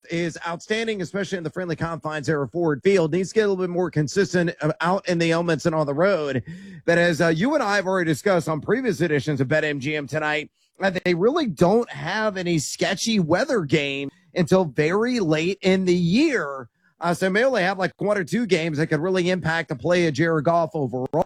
is outstanding, especially in the friendly confines there of Ford Field. Needs to get a little bit more consistent out in the elements and on the road. But as you and I have already discussed on previous editions of BetMGM tonight, they really don't have any sketchy weather game until very late in the year. So they may only have like one or two games that could really impact the play of Jared Goff overall.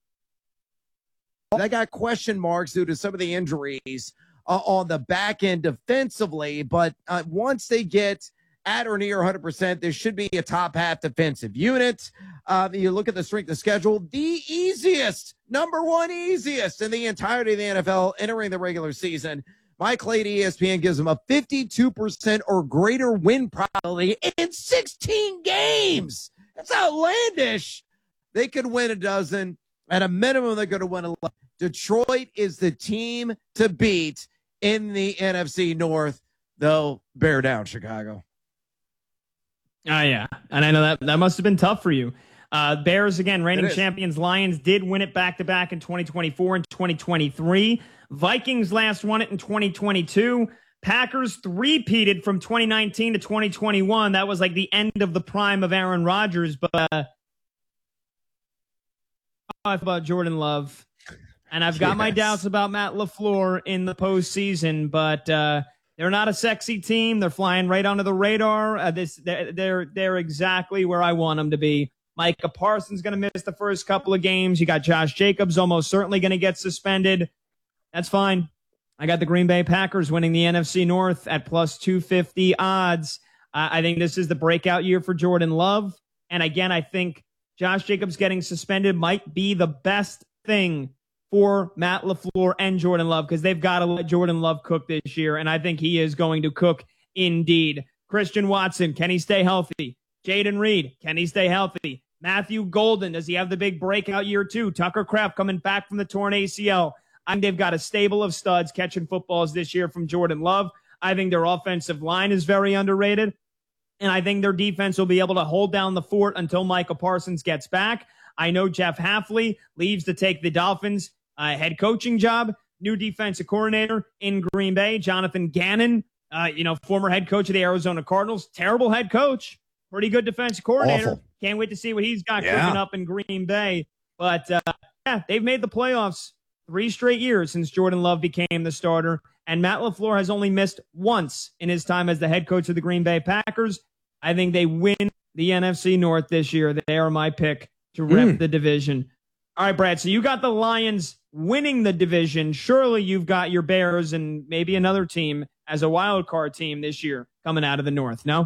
They got question marks due to some of the injuries on the back end defensively, but once they get at or near 100%, there should be a top half defensive unit. You look at the strength of schedule, the easiest, number one easiest in the entirety of the NFL entering the regular season. Mike Lade, ESPN, gives them a 52% or greater win probability in 16 games. That's outlandish. They could win a dozen. At a minimum, they're going to win 11. Detroit is the team to beat in the NFC North, though. Bear down, Chicago. Yeah. And I know that must have been tough for you. Bears, again, reigning champions. Lions did win it back-to-back in 2024 and 2023. Vikings last won it in 2022. Packers three-peated from 2019 to 2021. That was like the end of the prime of Aaron Rodgers. But about Jordan Love. And I've got my doubts about Matt LaFleur in the postseason, but they're not a sexy team. They're flying right under the radar. They're exactly where I want them to be. Micah Parsons going to miss the first couple of games. You got Josh Jacobs almost certainly going to get suspended. That's fine. I got the Green Bay Packers winning the NFC North at plus 250 odds. I think this is the breakout year for Jordan Love. And again, I think Josh Jacobs getting suspended might be the best thing for Matt LaFleur and Jordan Love, because they've got to let Jordan Love cook this year, and I think he is going to cook indeed. Christian Watson, can he stay healthy? Jaden Reed, can he stay healthy? Matthew Golden, does he have the big breakout year too? Tucker Kraft coming back from the torn ACL. I think they've got a stable of studs catching footballs this year from Jordan Love. I think their offensive line is very underrated, and I think their defense will be able to hold down the fort until Micah Parsons gets back. I know Jeff Hafley leaves to take the Dolphins' head coaching job. New defensive coordinator in Green Bay, Jonathan Gannon, former head coach of the Arizona Cardinals. Terrible head coach, pretty good defensive coordinator. Awful. Can't wait to see what he's got cooking up in Green Bay. But, they've made the playoffs 3 straight years since Jordan Love became the starter. And Matt LaFleur has only missed once in his time as the head coach of the Green Bay Packers. I think they win the NFC North this year. They are my pick to rep the division. All right, Brad, so you got the Lions winning the division. Surely you've got your Bears and maybe another team as a wild card team this year coming out of the North, no?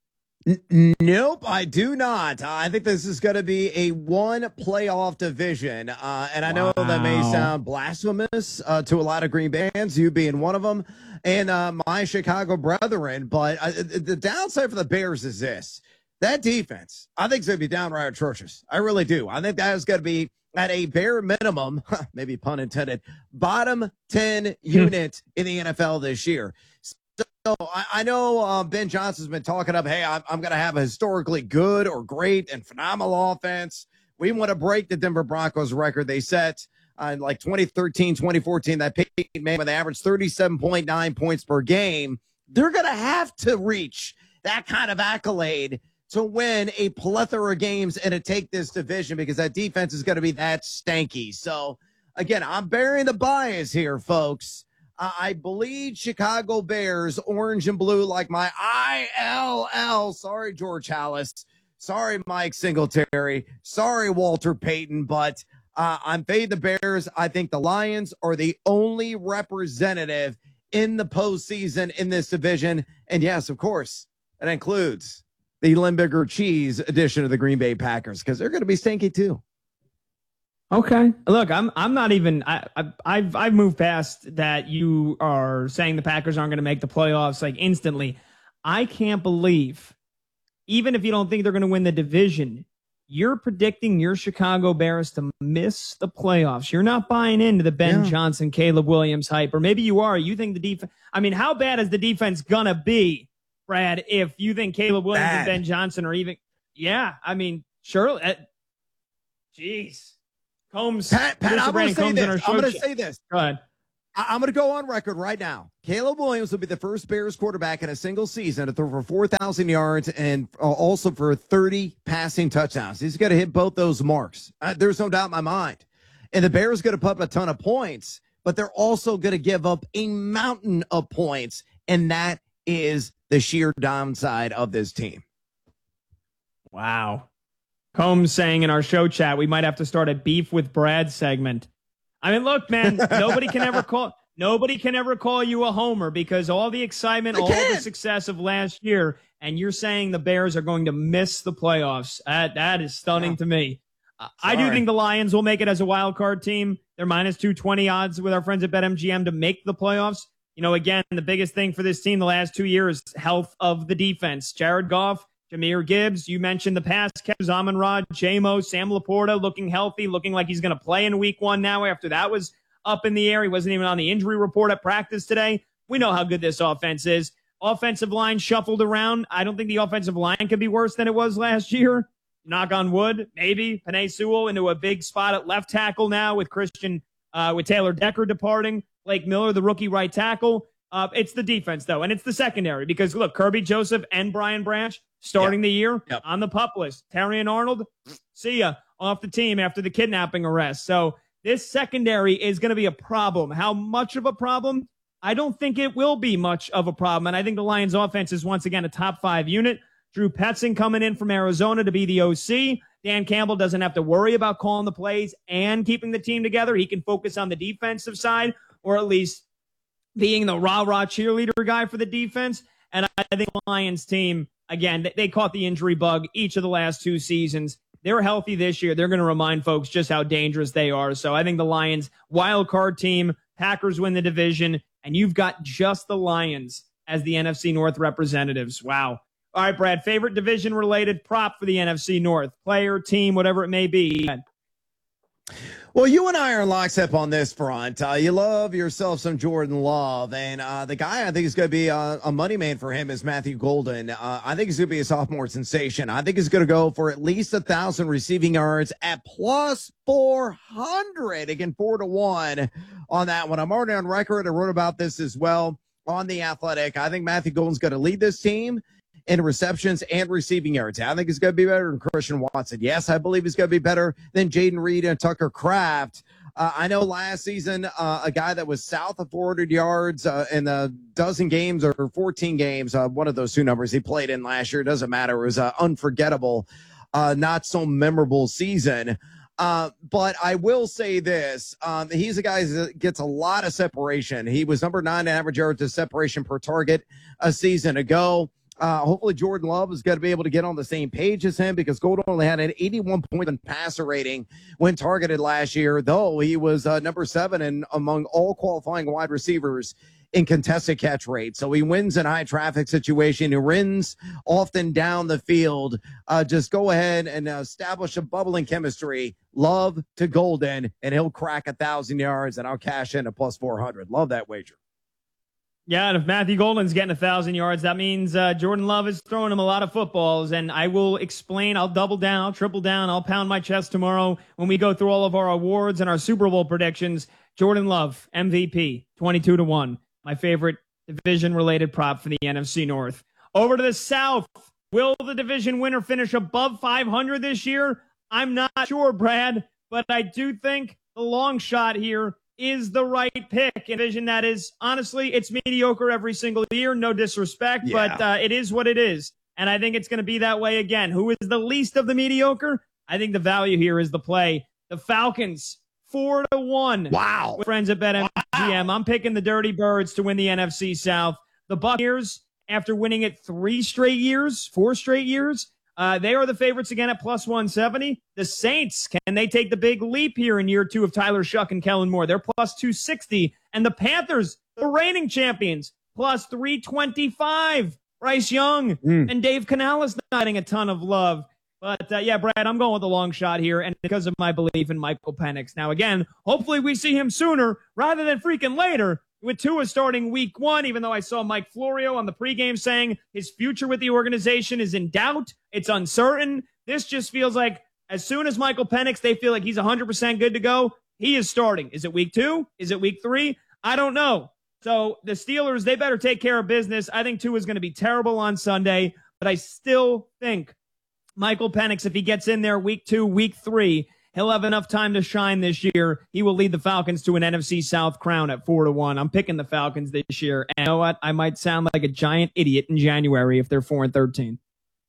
Nope, I do not. I think this is going to be a one playoff division. And I know that may sound blasphemous to a lot of Green Bay fans, you being one of them, and my Chicago brethren. But the downside for the Bears is this. That defense, I think, is going to be downright atrocious. I really do. I think that is going to be, at a bare minimum, maybe pun intended, bottom 10 unit in the NFL this year. So I know Ben Johnson's been talking up, hey, I'm going to have a historically good or great and phenomenal offense. We want to break the Denver Broncos record they set in like 2013, 2014, that Peyton Manning with an average 37.9 points per game. They're going to have to reach that kind of accolade to win a plethora of games and to take this division, because that defense is going to be that stanky. So, again, I'm bearing the bias here, folks. I bleed Chicago Bears orange and blue like my ILL. Sorry, George Halas. Sorry, Mike Singletary. Sorry, Walter Payton. But I'm fading the Bears. I think the Lions are the only representative in the postseason in this division. And, yes, of course, that includes the Limburger cheese edition of the Green Bay Packers, because they're going to be stinky too. Okay. Look, I'm not even, I've moved past that you are saying the Packers aren't going to make the playoffs like instantly. I can't believe, even if you don't think they're going to win the division, you're predicting your Chicago Bears to miss the playoffs. You're not buying into the Ben Johnson, Caleb Williams hype, or maybe you are. You think the defense, I mean, how bad is the defense going to be, Brad, if you think Caleb Williams and Ben Johnson are even, surely, jeez. Combs, Pat, I'm going to say this. Go ahead. I'm going to go on record right now. Caleb Williams will be the first Bears quarterback in a single season to throw for 4,000 yards and also for 30 passing touchdowns. He's going to hit both those marks. There's no doubt in my mind. And the Bears going to put up a ton of points, but they're also going to give up a mountain of points, and that is the sheer downside of this team. Wow. Combs saying in our show chat, we might have to start a beef with Brad segment. I mean, look, man, nobody can ever call you a homer because all the excitement, all the success of last year, and you're saying the Bears are going to miss the playoffs. That is stunning to me. I do think the Lions will make it as a wild card team. They're minus 220 odds with our friends at BetMGM to make the playoffs. You know, again, the biggest thing for this team the last 2 years, health of the defense. Jared Goff, Jahmyr Gibbs, you mentioned the pass catchers, Amon-Ra, J-Mo, Sam Laporta looking healthy, looking like he's going to play in week one now after that was up in the air. He wasn't even on the injury report at practice today. We know how good this offense is. Offensive line shuffled around. I don't think the offensive line could be worse than it was last year. Knock on wood, maybe. Penei Sewell into a big spot at left tackle now with with Taylor Decker departing. Blake Miller, the rookie right tackle. It's the defense, though, and it's the secondary because, look, Kirby Joseph and Brian Branch starting the year on the PUP list. Terry and Arnold, see ya, off the team after the kidnapping arrest. So this secondary is going to be a problem. How much of a problem? I don't think it will be much of a problem, and I think the Lions' offense is once again a top 5 unit. Drew Petzing coming in from Arizona to be the OC. Dan Campbell doesn't have to worry about calling the plays and keeping the team together. He can focus on the defensive side, or at least being the rah-rah cheerleader guy for the defense. And I think the Lions team, again, they caught the injury bug each of the last 2 seasons. They're healthy this year. They're going to remind folks just how dangerous they are. So I think the Lions, wild card team, Packers win the division, and you've got just the Lions as the NFC North representatives. Wow. All right, Brad, favorite division-related prop for the NFC North? Player, team, whatever it may be. Well, you and I are in lockstep on this front. You love yourself some Jordan Love, and the guy I think is going to be a money man for him is Matthew Golden. I think he's going to be a sophomore sensation. I think he's going to go for at least 1,000 receiving yards at plus 400. Again, 4-1 on that one. I'm already on record. I wrote about this as well on The Athletic. I think Matthew Golden's going to lead this team in receptions and receiving yards. I think he's going to be better than Christian Watson. Yes, I believe he's going to be better than Jaden Reed and Tucker Kraft. I know last season, a guy that was south of 400 yards in a dozen games or 14 games, one of those 2 numbers he played in last year, doesn't matter. It was an unforgettable, not so memorable season. But I will say this. He's a guy that gets a lot of separation. He was number 9 in average yards to separation per target a season ago. Hopefully Jordan Love is going to be able to get on the same page as him because Golden only had an 81.1 passer rating when targeted last year, though he was number 7 and among all qualifying wide receivers in contested catch rate. So he wins in high traffic situation. He wins often down the field. Just go ahead and establish a bubbling chemistry. Love to Golden, and he'll crack 1,000 yards, and I'll cash in a plus 400. Love that wager. Yeah, and if Matthew Golden's getting 1,000 yards, that means Jordan Love is throwing him a lot of footballs. And I will explain, I'll double down, I'll triple down, I'll pound my chest tomorrow when we go through all of our awards and our Super Bowl predictions. Jordan Love, MVP, 22-1. My favorite division-related prop for the NFC North. Over to the South. Will the division winner finish above 500 this year? I'm not sure, Brad, but I do think the long shot here is the right pick. A division that is, honestly, it's mediocre every single year. No disrespect, but it is what it is. And I think it's going to be that way again. Who is the least of the mediocre? I think the value here is the play. The Falcons, 4-1. Wow. With friends at BetMGM. Wow. I'm picking the Dirty Birds to win the NFC South. The Buccaneers, after winning it 4 straight years, they are the favorites again at plus 170. The Saints, can they take the big leap here in year 2 of Tyler Shuck and Kellen Moore? They're plus 260. And the Panthers, the reigning champions, plus 325. Bryce Young and Dave Canales not getting a ton of love. But, yeah, Brad, I'm going with the long shot here, and because of my belief in Michael Penix. Now, again, hopefully we see him sooner rather than freaking later, with Tua starting week 1, even though I saw Mike Florio on the pregame saying his future with the organization is in doubt. It's uncertain. This just feels like as soon as Michael Penix, they feel like he's 100% good to go, he is starting. Is it week 2? Is it week 3? I don't know. So the Steelers, they better take care of business. I think Tua is going to be terrible on Sunday, but I still think Michael Penix, if he gets in there week 2, week 3, he'll have enough time to shine this year. He will lead the Falcons to an NFC South crown at 4-1. I'm picking the Falcons this year. And you know what? I might sound like a giant idiot in January if they're 4-13.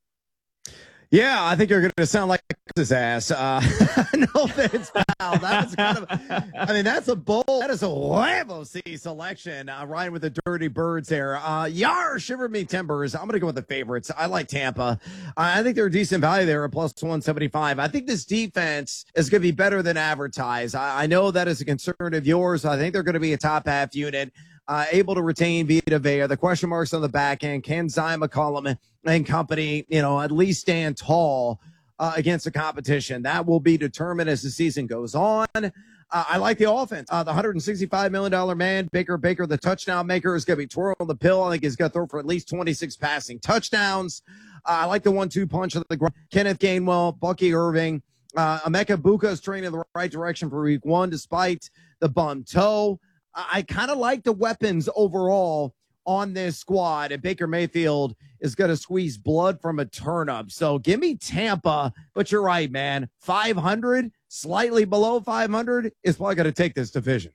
Yeah, I think you're going to sound like his ass. No offense, pal. That was kind of, I mean, that's a bold, that is a Lambo C selection. Ryan with the Dirty Birds there. Yar, shiver me timbers. I'm going to go with the favorites. I like Tampa. I think they're a decent value there at plus 175. I think this defense is going to be better than advertised. I know that is a concern of yours. I think they're going to be a top half unit. Able to retain Vita Vea. The question marks on the back end. Can Zion McCollum and company, at least stand tall against the competition? That will be determined as the season goes on. I like the offense. The $165 million man, Baker, the touchdown maker, is going to be twirling the pill. I think he's going to throw for at least 26 passing touchdowns. I like the 1-2 punch of the ground. Kenneth Gainwell, Bucky Irving. Emeka Buka is training in the right direction for week 1 despite the bum toe. I kind of like the weapons overall on this squad, and Baker Mayfield is going to squeeze blood from a turnip. So give me Tampa, but you're right, man. 500, slightly below 500 is probably going to take this division.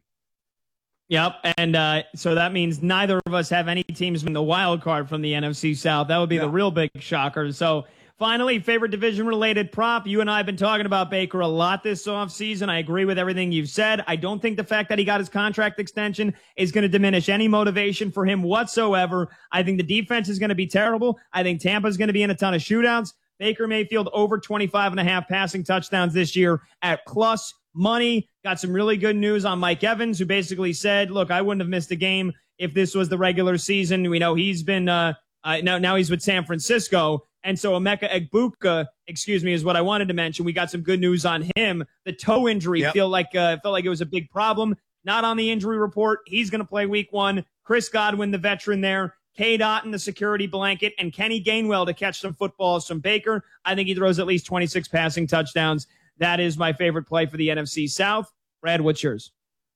Yep, and so that means neither of us have any teams in the wild card from the NFC South. That would be the real big shocker. So finally, favorite division-related prop. You and I have been talking about Baker a lot this offseason. I agree with everything you've said. I don't think the fact that he got his contract extension is going to diminish any motivation for him whatsoever. I think the defense is going to be terrible. I think Tampa's going to be in a ton of shootouts. Baker Mayfield over 25.5 passing touchdowns this year at plus money. Got some really good news on Mike Evans, who basically said, look, I wouldn't have missed a game if this was the regular season. We know he's been now he's with San Francisco. And so Emeka Egbuka, is what I wanted to mention. We got some good news on him. The toe injury felt like it was a big problem. Not on the injury report. He's going to play week 1. Chris Godwin, the veteran there. K-Dot in the security blanket. And Kenny Gainwell to catch some footballs from Baker. I think he throws at least 26 passing touchdowns. That is my favorite play for the NFC South. Brad, what's yours?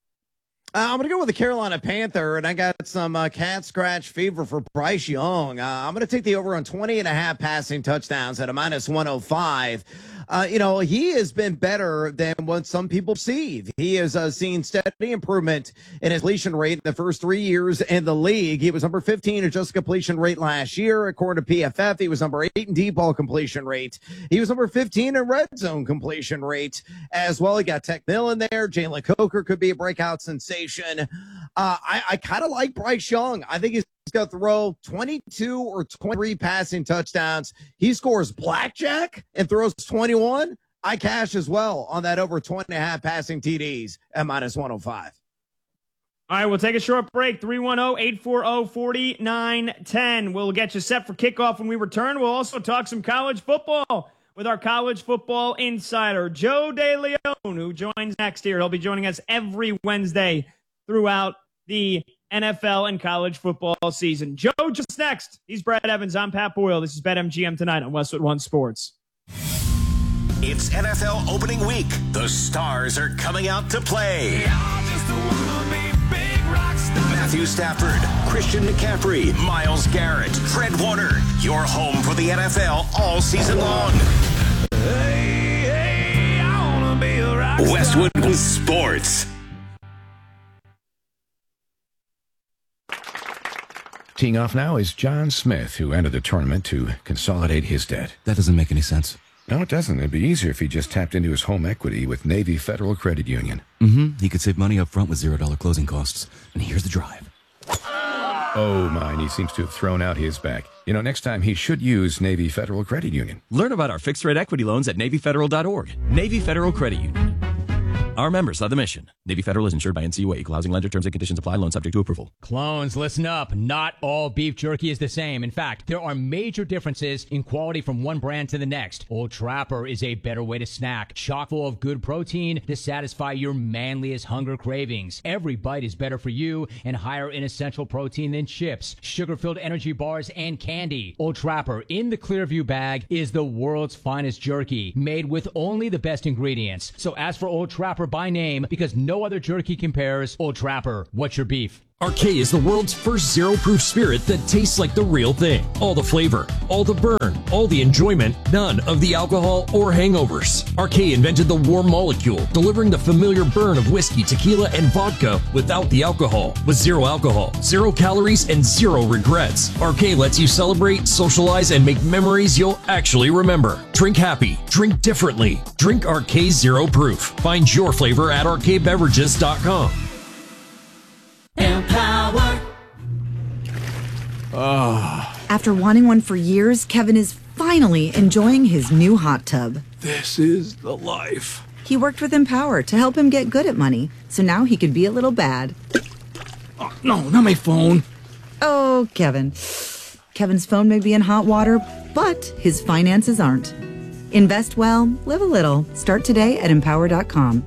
I'm going to go with the Carolina Panther, and I got some cat scratch fever for Bryce Young. I'm going to take the over on 20.5 passing touchdowns at a minus 105. He has been better than what some people perceive. He has seen steady improvement in his completion rate in the first 3 years in the league. He was number 15 adjusted completion rate last year. According to PFF, he was number 8 in deep ball completion rate. He was number 15 in red zone completion rate as well. He got Tech Mill in there. Jalen Coker could be a breakout sensation. I kind of like Bryce Young. I think he's going to throw 22 or 23 passing touchdowns. He scores blackjack and throws 21. I cash as well on that over 20.5 passing TDs at minus 105. All right, we'll take a short break. 310-840-4910. We'll get you set for kickoff when we return. We'll also talk some college football with our college football insider, Joe DeLeon, who joins next year. He'll be joining us every Wednesday throughout the NFL and college football season. Joe just next. He's Brad Evans. I'm Pat Boyle. This is BetMGM Tonight on Westwood One Sports. It's NFL opening week. The stars are coming out to play. Matthew Stafford, Christian McCaffrey, Myles Garrett, Fred Warner. Your home for the NFL all season long. Hey, I wanna be a rock star. Westwood Sports. Teeing off now is John Smith, who entered the tournament to consolidate his debt. That doesn't make any sense. No, it doesn't. It'd be easier if he just tapped into his home equity with Navy Federal Credit Union. He could save money up front with $0 closing costs. And here's the drive. Oh, mine. He seems to have thrown out his back. Next time he should use Navy Federal Credit Union. Learn about our fixed-rate equity loans at NavyFederal.org. Navy Federal Credit Union. Our members are the mission. Navy Federal is insured by NCUA. Equal housing lender. Terms and conditions apply. Loan subject to approval. Clones, listen up. Not all beef jerky is the same. In fact, there are major differences in quality from one brand to the next. Old Trapper is a better way to snack. Chock full of good protein to satisfy your manliest hunger cravings. Every bite is better for you and higher in essential protein than chips, sugar-filled energy bars, and candy. Old Trapper in the Clearview bag is the world's finest jerky, made with only the best ingredients. So ask for Old Trapper by name because no No other jerky compares. Old Trapper, what's your beef? RK is the world's first zero-proof spirit that tastes like the real thing. All the flavor, all the burn, all the enjoyment, none of the alcohol or hangovers. RK invented the warm molecule, delivering the familiar burn of whiskey, tequila, and vodka without the alcohol. With zero alcohol, 0 calories, and 0 regrets. RK lets you celebrate, socialize, and make memories you'll actually remember. Drink happy, drink differently. Drink RK Zero Proof. Find your flavor at rkbeverages.com. Empower. After wanting one for years, Kevin is finally enjoying his new hot tub. This is the life. He worked with Empower to help him get good at money, so now he could be a little bad. Oh, no, not my phone. Oh, Kevin. Kevin's phone may be in hot water, but his finances aren't. Invest well, live a little. Start today at empower.com.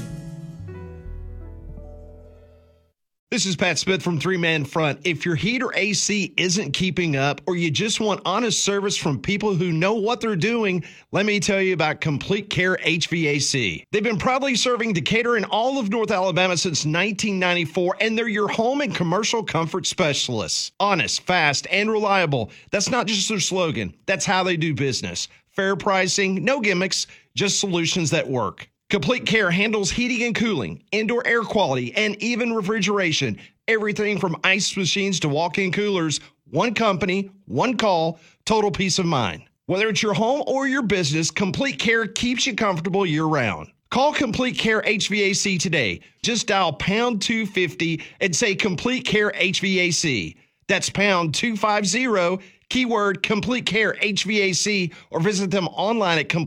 This is Pat Smith from Three Man Front. If your heat or AC isn't keeping up, or you just want honest service from people who know what they're doing, let me tell you about Complete Care HVAC. They've been proudly serving Decatur and all of North Alabama since 1994, and they're your home and commercial comfort specialists. Honest, fast, and reliable. That's not just their slogan. That's how they do business. Fair pricing, no gimmicks, just solutions that work. Complete Care handles heating and cooling, indoor air quality, and even refrigeration. Everything from ice machines to walk-in coolers. One company, one call, total peace of mind. Whether it's your home or your business, Complete Care keeps you comfortable year-round. Call Complete Care HVAC today. Just dial pound 250 and say Complete Care HVAC. That's pound 250, keyword Complete Care HVAC, or visit them online at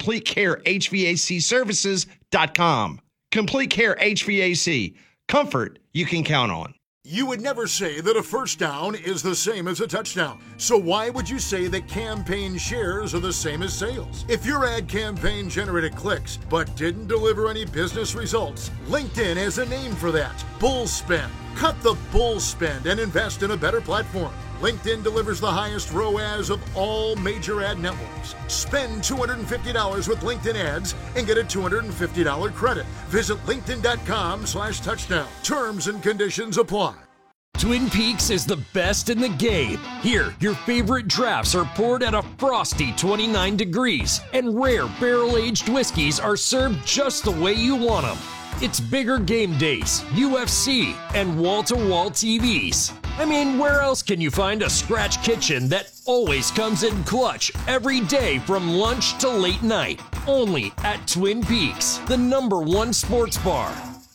CompleteCareHVACservices.com. Complete Care HVAC. Comfort you can count on. You would never say that a first down is the same as a touchdown. So why would you say that campaign shares are the same as sales? If your ad campaign generated clicks but didn't deliver any business results, LinkedIn has a name for that: bull spend. Cut the bull spend and invest in a better platform. LinkedIn delivers the highest ROAS of all major ad networks. Spend $250 with LinkedIn ads and get a $250 credit. Visit linkedin.com/touchdown. Terms and conditions apply. Twin Peaks is the best in the game. Here, your favorite drafts are poured at a frosty 29 degrees, and rare barrel-aged whiskeys are served just the way you want them. It's bigger game days, UFC, and wall-to-wall TVs. I mean, where else can you find a scratch kitchen that always comes in clutch every day from lunch to late night? Only at Twin Peaks, the #1 sports bar.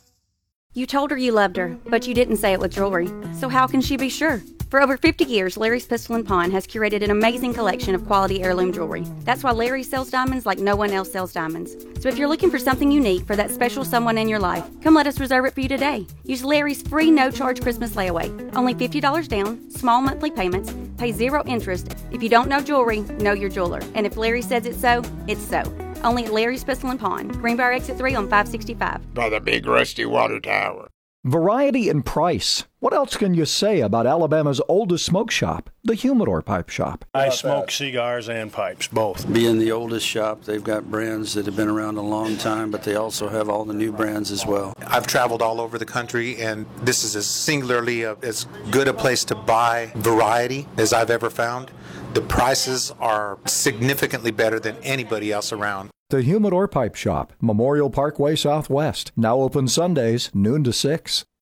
You told her you loved her, but you didn't say it with jewelry. So how can she be sure? For over 50 years, Larry's Pistol & Pawn has curated an amazing collection of quality heirloom jewelry. That's why Larry sells diamonds like no one else sells diamonds. So if you're looking for something unique for that special someone in your life, come let us reserve it for you today. Use Larry's free no-charge Christmas layaway. Only $50 down, small monthly payments, pay 0 interest. If you don't know jewelry, know your jeweler. And if Larry says it's so, it's so. Only at Larry's Pistol & Pawn, Greenbrier Exit 3 on 565. By the big rusty water tower. Variety and price. What else can you say about Alabama's oldest smoke shop, the Humidor Pipe Shop? I smoke cigars and pipes, both. Being the oldest shop, they've got brands that have been around a long time, but they also have all the new brands as well. I've traveled all over the country, and this is as singularly as good a place to buy variety as I've ever found. The prices are significantly better than anybody else around. The Humidor Pipe Shop, Memorial Parkway Southwest. Now open Sundays, noon to 6.